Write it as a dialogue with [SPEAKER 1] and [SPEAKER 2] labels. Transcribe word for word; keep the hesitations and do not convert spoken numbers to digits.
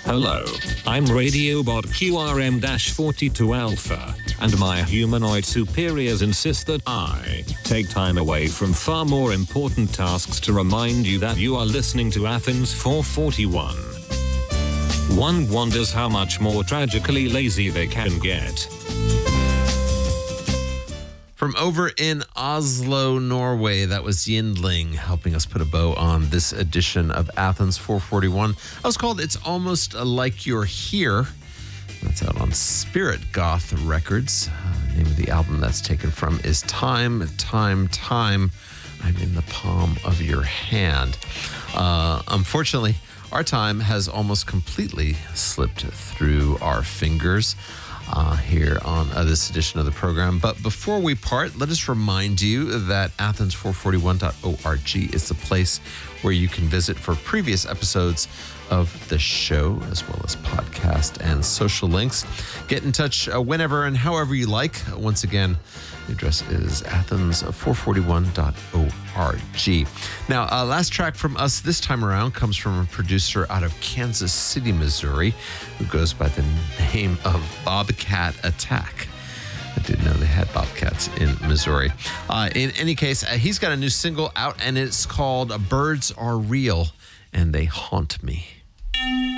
[SPEAKER 1] Hello, I'm Radiobot Q R M forty-two Alpha, and my humanoid superiors insist that I take time away from far more important tasks to remind you that you are listening to Athens four forty-one. One wonders how much more tragically lazy they can get.
[SPEAKER 2] From over in Oslo, Norway, that was Yindling helping us put a bow on this edition of Athens four forty-one. That was called It's Almost Like You're Here. That's out on Spirit Goth Records. Uh, the name of the album that's taken from is Time, Time, Time. I'm in the palm of your hand. Uh, unfortunately, our time has almost completely slipped through our fingers. Uh, here on uh, this edition of the program. But before we part, let us remind you that Athens four forty-one dot org is the place where you can visit for previous episodes of the show, as well as podcast and social links. Get in touch uh, whenever and however you like. Once again, the address is Athens four forty-one dot org. Now, uh, last track from us this time around comes from a producer out of Kansas City, Missouri, who goes by the name of Bobcat Attack. I didn't know they had Bobcats in Missouri. Uh, in any case, uh, he's got a new single out, and it's called Birds Are Real, and They Haunt Me.